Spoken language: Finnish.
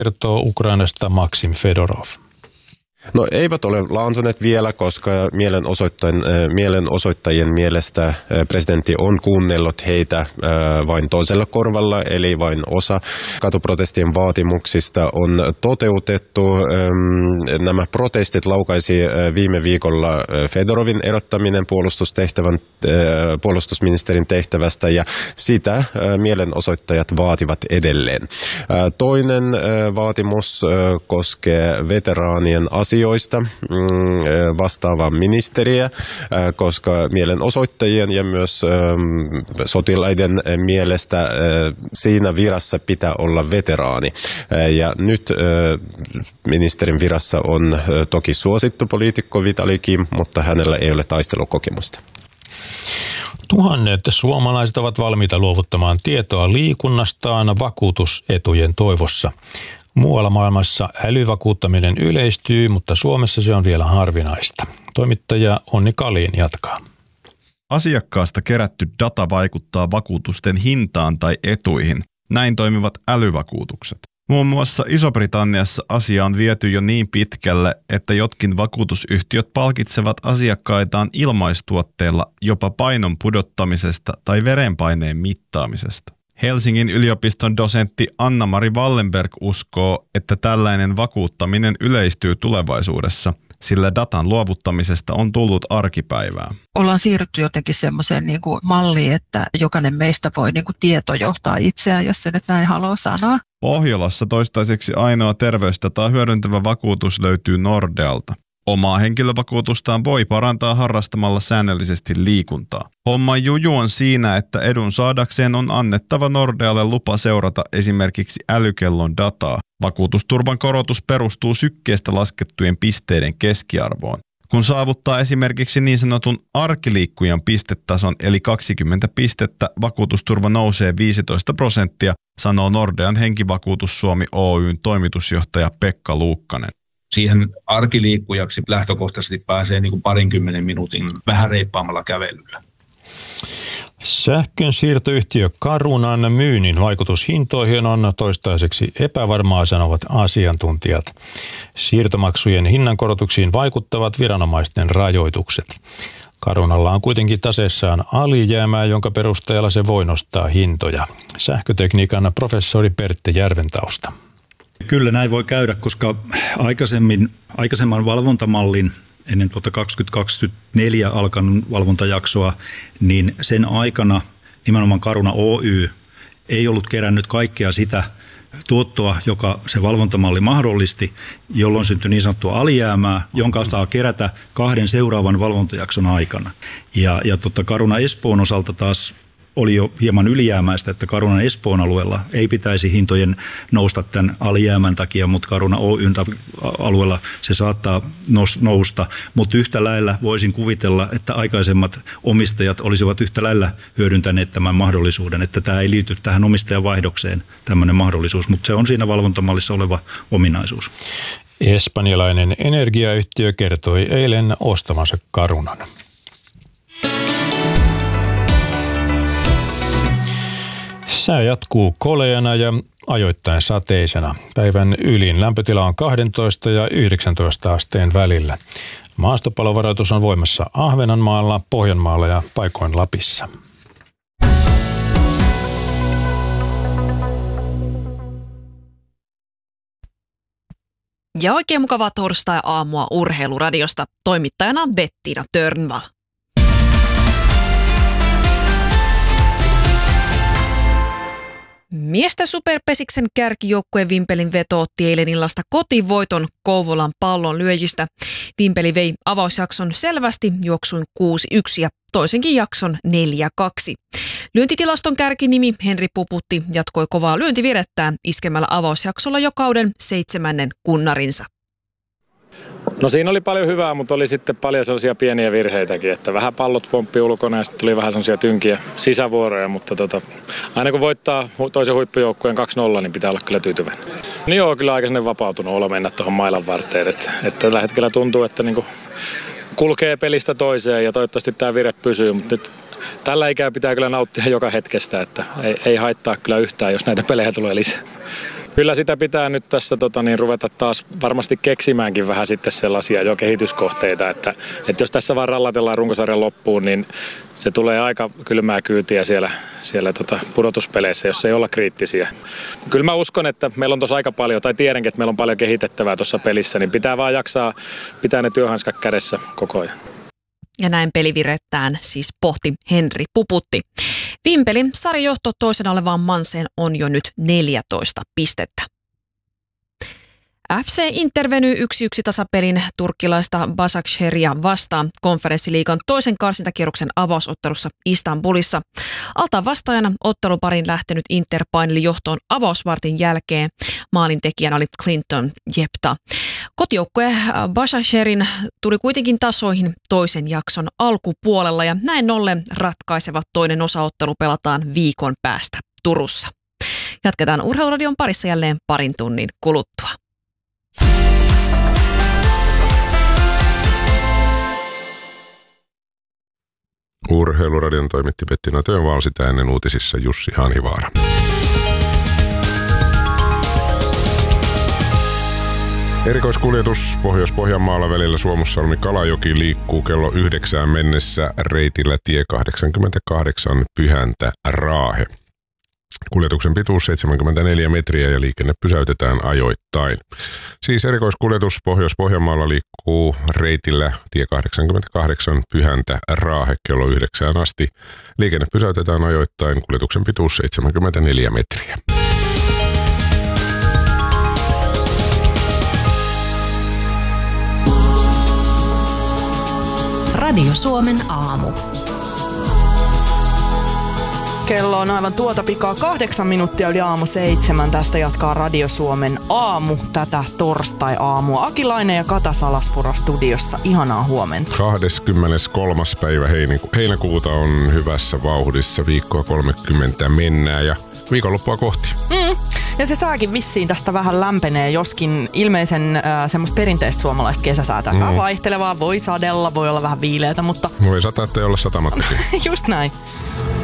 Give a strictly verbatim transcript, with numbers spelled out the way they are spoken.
kertoo Ukrainasta Maksim Fedorov. No eivät ole laantuneet vielä, koska mielenosoittajien, mielenosoittajien mielestä presidentti on kuunnellut heitä vain toisella korvalla, eli vain osa katuprotestien vaatimuksista on toteutettu. Nämä protestit laukaisi viime viikolla Fedorovin erottaminen puolustustehtävän, puolustusministerin tehtävästä, ja sitä mielenosoittajat vaativat edelleen. Toinen vaatimus koskee veteraanien asioita. asioista vastaavaa ministeriä, koska mielenosoittajien ja myös sotilaiden mielestä siinä virassa pitää olla veteraani. Ja nyt ministerin virassa on toki suosittu poliitikko Vitali Kim, mutta hänellä ei ole taistelukokemusta. Tuhannet suomalaiset ovat valmiita luovuttamaan tietoa liikunnastaan vakuutusetujen toivossa. Muualla maailmassa älyvakuuttaminen yleistyy, mutta Suomessa se on vielä harvinaista. Toimittaja Onni Kalin jatkaa. Asiakkaasta kerätty data vaikuttaa vakuutusten hintaan tai etuihin. Näin toimivat älyvakuutukset. Muun muassa Iso-Britanniassa asia on viety jo niin pitkälle, että jotkin vakuutusyhtiöt palkitsevat asiakkaitaan ilmaistuotteilla jopa painon pudottamisesta tai verenpaineen mittaamisesta. Helsingin yliopiston dosentti Anna-Mari Wallenberg uskoo, että tällainen vakuuttaminen yleistyy tulevaisuudessa, sillä datan luovuttamisesta on tullut arkipäivää. Ollaan siirrytty jotenkin semmoiseen niin kuin malliin, että jokainen meistä voi niin kuin tietojohtaa itseään, jos se nyt näin haluaa sanoa. Pohjolassa toistaiseksi ainoa terveysdataa hyödyntävä vakuutus löytyy Nordealta. Omaa henkilövakuutustaan voi parantaa harrastamalla säännöllisesti liikuntaa. Homman juju on siinä, että edun saadakseen on annettava Nordealle lupa seurata esimerkiksi älykellon dataa. Vakuutusturvan korotus perustuu sykkeestä laskettujen pisteiden keskiarvoon. Kun saavuttaa esimerkiksi niin sanotun arkiliikkujan pistetason eli kaksikymmentä pistettä, vakuutusturva nousee viisitoista prosenttia, sanoo Nordean henkivakuutus Suomi Oy:n toimitusjohtaja Pekka Luukkanen. Siihen arkiliikkujaksi lähtökohtaisesti pääsee niin kuin parinkymmenen minuutin vähän reippaamalla kävelyllä. Sähkön siirtoyhtiö Carunan myynnin vaikutus hintoihin on toistaiseksi epävarmaa, sanovat asiantuntijat. Siirtomaksujen hinnankorotuksiin vaikuttavat viranomaisten rajoitukset. Carunalla on kuitenkin taseessaan alijäämää, jonka perusteella se voi nostaa hintoja. Sähkötekniikan professori Pertti Järventausta. Kyllä näin voi käydä, koska aikaisemmin, aikaisemman valvontamallin ennen tuota kaksituhattakaksikymmentäneljä alkanut valvontajaksoa, niin sen aikana nimenomaan Caruna Oy ei ollut kerännyt kaikkea sitä tuottoa, joka se valvontamalli mahdollisti, jolloin syntyi niin sanottua alijäämää, jonka saa kerätä kahden seuraavan valvontajakson aikana. Ja, ja tuota Caruna Espoon osalta taas oli jo hieman ylijäämäistä, että Carunan Espoon alueella ei pitäisi hintojen nousta tämän alijäämän takia, mutta Caruna Oyn alueella se saattaa nousta. Mutta yhtä lailla voisin kuvitella, että aikaisemmat omistajat olisivat yhtä lailla hyödyntäneet tämän mahdollisuuden, että tämä ei liity tähän omistajavaihdokseen tämmöinen mahdollisuus, mutta se on siinä valvontamallissa oleva ominaisuus. Espanjalainen energiayhtiö kertoi eilen ostamansa Carunan. Sää jatkuu koleana ja ajoittain sateisena. Päivän ylin lämpötila on kaksitoista ja yhdeksäntoista asteen välillä. Maastopalovaroitus on voimassa Ahvenanmaalla, Pohjanmaalla ja paikoin Lapissa. Ja oikein mukavaa torstai-aamua Urheiluradiosta. Toimittajana Bettina Törnvall. Miesten superpesiksen kärkijoukkueen Vimpelin veto otti eilen illasta kotivoiton Kouvolan pallon lyöjistä. Vimpeli vei avausjakson selvästi juoksuin kuusi yksi ja toisenkin jakson neljä kaksi. Lyöntitilaston kärkinimi Henri Puputti jatkoi kovaa lyöntivirettään iskemällä avausjaksolla jo kauden seitsemännen kunnarinsa. No siinä oli paljon hyvää, mutta oli sitten paljon sellaisia pieniä virheitäkin, että vähän pallot pomppi ulkona ja sitten tuli vähän sellaisia tynkiä sisävuoroja, mutta tota, aina kun voittaa toisen huippujoukkueen kaksi nolla, niin pitää olla kyllä tyytyväinen. Niin joo, kyllä aika sinne vapautunut olo mennä tuohon mailan varteen, että, että tällä hetkellä tuntuu, että niinku kulkee pelistä toiseen ja toivottavasti tämä vire pysyy, mutta nyt tällä ikää pitää kyllä nauttia joka hetkestä, että ei, ei haittaa kyllä yhtään, jos näitä pelejä tulee lisää. Kyllä sitä pitää nyt tässä tota, niin, ruveta taas varmasti keksimäänkin vähän sitten sellaisia jo kehityskohteita, että, että jos tässä vaan rallatellaan runkosarjan loppuun, niin se tulee aika kylmää kyytiä siellä, siellä tota, pudotuspeleissä, jos ei olla kriittisiä. Kyllä mä uskon, että meillä on tuossa aika paljon, tai tiedänkin, että meillä on paljon kehitettävää tuossa pelissä, niin pitää vaan jaksaa pitää ne työhanskat kädessä koko ajan. Ja näin pelivirettään siis pohti Henri Puputti. Vimpelin sarjajohto toisena olevaan Manseen on jo nyt neljätoista pistettä. F C Inter venyi yksi yksi tasapelin turkkilaista Başakşehir'ia vastaan konferenssiliigan toisen karsintakierroksen avausottelussa Istanbulissa. Alta vastaajana otteluparin lähtenyt Inter paineli johtoon avausvartin jälkeen. Maalintekijänä oli Clinton Jepta. Kotijoukkue Başakşehir'in tuli kuitenkin tasoihin toisen jakson alkupuolella ja näin ollen ratkaiseva toinen osaottelu pelataan viikon päästä Turussa. Jatketaan Urheiluradion parissa jälleen parin tunnin kuluttua. Urheiluradion toimitti Bettina Töönvaal, sitä ennen uutisissa Jussi Hanivaara. Erikoiskuljetus Pohjois-Pohjanmaalla välillä Suomussalmi-Kalajoki liikkuu kello yhdeksään mennessä reitillä tie kahdeksankymmentäkahdeksan Pyhäntä Raahe. Kuljetuksen pituus seitsemänkymmentäneljä metriä ja liikenne pysäytetään ajoittain. Siis erikoiskuljetus Pohjois-Pohjanmaalla liikkuu reitillä tie kahdeksankymmentäkahdeksan Pyhäntä Raahe kello yhdeksään asti. Liikenne pysäytetään ajoittain, kuljetuksen pituus seitsemänkymmentäneljä metriä. Radio Suomen aamu. Kello on aivan tuota pikaa kahdeksan minuuttia yli aamu seitsemän. Tästä jatkaa Radio Suomen aamu tätä torstai-aamua. Akilainen ja Kata Salaspuro studiossa. Ihanaa huomenta. kahdeskymmeneskolmas päivä heinäkuuta on hyvässä vauhdissa. Viikkoa kolmekymmentä mennään ja viikonloppua kohti. Mm. Ja se sääkin vissiin tästä vähän lämpenee, joskin ilmeisen äh, semmoista perinteistä suomalaista kesäsäätä. Mm. Vaihtelevaa, voi sadella, voi olla vähän viileätä, mutta... Voi sataa, ettei olla satamattakin. Just näin.